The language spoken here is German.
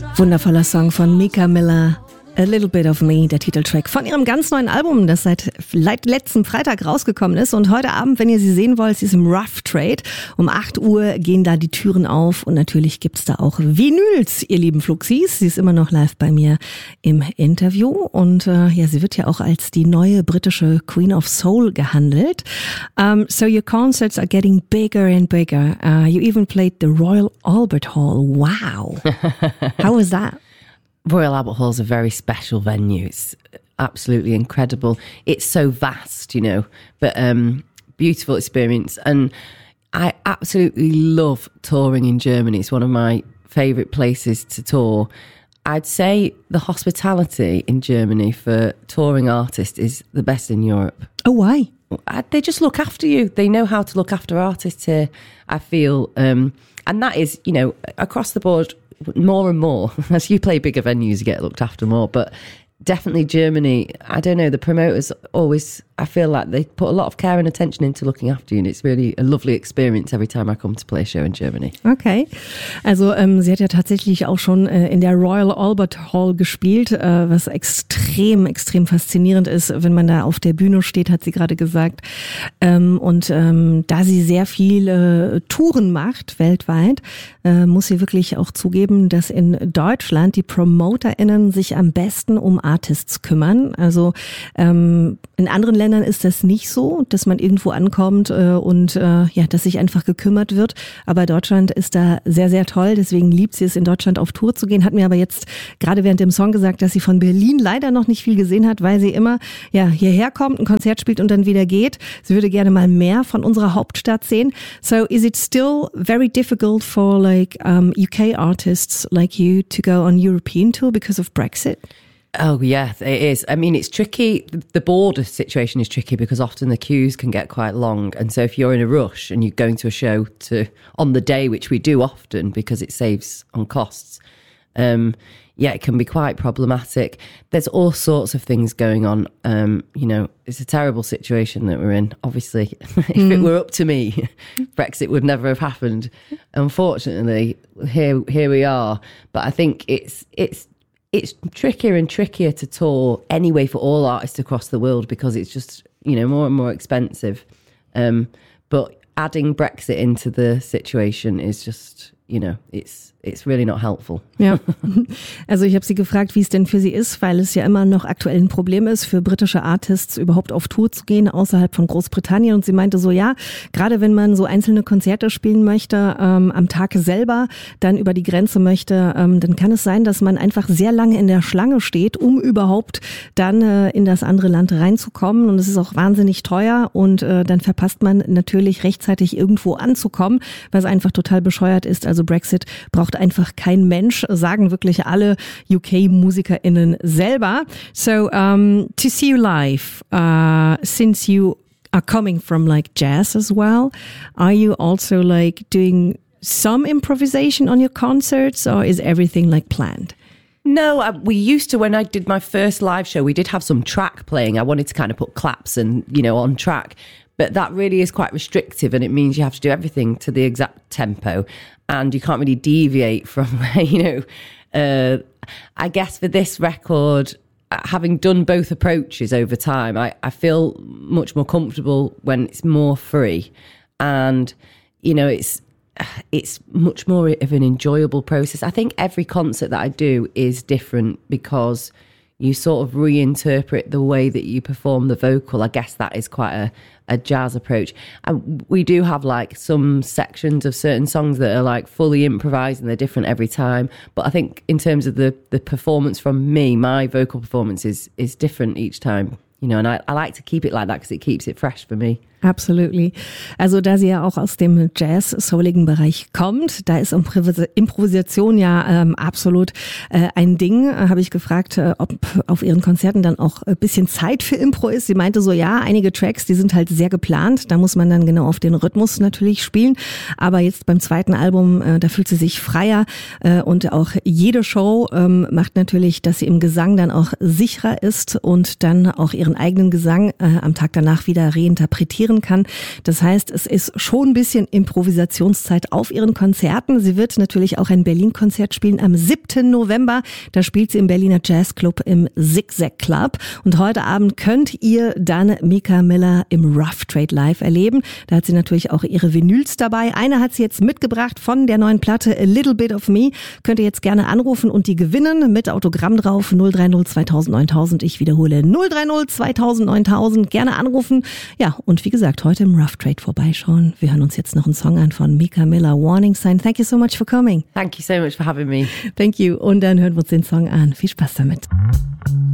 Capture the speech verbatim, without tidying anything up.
Wundervoller Song von Mika Miller. A Little Bit of Me, der Titeltrack von ihrem ganz neuen Album, das seit letzten Freitag rausgekommen ist. Und heute Abend, wenn ihr sie sehen wollt, sie ist im Rough Trade. Um acht Uhr gehen da die Türen auf und natürlich gibt's da auch Vinyls, ihr lieben Fluxis. Sie ist immer noch live bei mir im Interview und äh, ja, sie wird ja auch als die neue britische Queen of Soul gehandelt. Um, so your concerts are getting bigger and bigger. Uh, you even played the Royal Albert Hall. Wow. How was that? Royal Albert Hall is a very special venue. It's absolutely incredible. It's so vast, you know, but um, beautiful experience. And I absolutely love touring in Germany. It's one of my favourite places to tour. I'd say the hospitality in Germany for touring artists is the best in Europe. Oh, why? They just look after you. They know how to look after artists here, I feel. Um, and that is, you know, across the board, more and more. As you play bigger venues, you get looked after more. But definitely Germany, I don't know, the promoters always, I feel like they put a lot of care and attention into looking after you, and it's really a lovely experience every time I come to play a show in Germany. Okay, also ähm, sie hat ja tatsächlich auch schon äh, in der Royal Albert Hall gespielt, äh, was extrem, extrem faszinierend ist, wenn man da auf der Bühne steht, hat sie gerade gesagt. Ähm, und ähm, da sie sehr viele äh, Touren macht weltweit, äh, muss sie wirklich auch zugeben, dass in Deutschland die PromoterInnen sich am besten um Artists kümmern. Also ähm, in anderen Ländern ist das nicht so, dass man irgendwo ankommt äh, und äh, ja, dass sich einfach gekümmert wird. Aber Deutschland ist da sehr, sehr toll. Deswegen liebt sie es, in Deutschland auf Tour zu gehen. Hat mir aber jetzt gerade während dem Song gesagt, dass sie von Berlin leider noch nicht viel gesehen hat, weil sie immer ja hierher kommt, ein Konzert spielt und dann wieder geht. Sie würde gerne mal mehr von unserer Hauptstadt sehen. So is it still very difficult for like um, U K artists like you to go on European tour because of Brexit? Oh, yeah, it is. I mean, it's tricky. The border situation is tricky because often the queues can get quite long. And so if you're in a rush and you're going to a show to on the day, which we do often because it saves on costs, um, yeah, it can be quite problematic. There's all sorts of things going on. Um, you know, it's a terrible situation that we're in. Obviously, if mm. it were up to me, Brexit would never have happened. Unfortunately, here here we are. But I think it's it's It's trickier and trickier to tour anyway for all artists across the world because it's just, you know, more and more expensive. Um, but adding Brexit into the situation is just, you know, it's it's really not helpful. Ja, also ich habe sie gefragt, wie es denn für sie ist, weil es ja immer noch aktuell ein Problem ist, für britische Artists überhaupt auf Tour zu gehen, außerhalb von Großbritannien. Und sie meinte so, ja, gerade wenn man so einzelne Konzerte spielen möchte, ähm, am Tag selber dann über die Grenze möchte, ähm, dann kann es sein, dass man einfach sehr lange in der Schlange steht, um überhaupt dann äh, in das andere Land reinzukommen. Und es ist auch wahnsinnig teuer und äh, dann verpasst man natürlich rechtzeitig irgendwo anzukommen, was einfach total bescheuert ist. Also Brexit braucht einfach kein Mensch, sagen wirklich alle U K-MusikerInnen selber. So, um, to see you live, uh, since you are coming from like jazz as well, are you also like doing some improvisation on your concerts or is everything like planned? No, I, we used to, when I did my first live show, we did have some track playing. I wanted to kind of put claps and, you know, on track. But that really is quite restrictive and it means you have to do everything to the exact tempo and you can't really deviate from, you know, uh, I guess for this record, having done both approaches over time, I, I feel much more comfortable when it's more free and, you know, it's it's much more of an enjoyable process. I think every concert that I do is different because you sort of reinterpret the way that you perform the vocal. I guess that is quite a, a jazz approach. And we do have like some sections of certain songs that are like fully improvised and they're different every time. But I think in terms of the, the performance from me, my vocal performance is, is different each time. You know, and I, I like to keep it like that because it keeps it fresh for me. Absolutely. Also da sie ja auch aus dem Jazz-souligen Bereich kommt, da ist Improvisation ja ähm, absolut äh, ein Ding. Äh, habe ich gefragt, äh, ob auf ihren Konzerten dann auch ein bisschen Zeit für Impro ist. Sie meinte so, ja, einige Tracks, die sind halt sehr geplant. Da muss man dann genau auf den Rhythmus natürlich spielen. Aber jetzt beim zweiten Album, äh, da fühlt sie sich freier. Äh, und auch jede Show ähm, macht natürlich, dass sie im Gesang dann auch sicherer ist und dann auch ihren eigenen Gesang äh, am Tag danach wieder reinterpretieren improvisieren kann. Das heißt, es ist schon ein bisschen Improvisationszeit auf ihren Konzerten. Sie wird natürlich auch ein Berlin-Konzert spielen am siebten November. Da spielt sie im Berliner Jazzclub im Zigzag Club. Und heute Abend könnt ihr dann Mika Miller im Rough Trade Live erleben. Da hat sie natürlich auch ihre Vinyls dabei. Eine hat sie jetzt mitgebracht von der neuen Platte A Little Bit of Me. Könnt ihr jetzt gerne anrufen und die gewinnen mit Autogramm drauf. null drei null zweitausend neuntausend. Ich wiederhole null drei null zweitausend neuntausend. Gerne anrufen. Ja, und wie gesagt, heute im Rough Trade vorbeischauen. Wir hören uns jetzt noch einen Song an von Mika Miller, Warning Sign. Thank you so much for coming. Thank you so much for having me. Thank you. Und dann hören wir uns den Song an. Viel Spaß damit.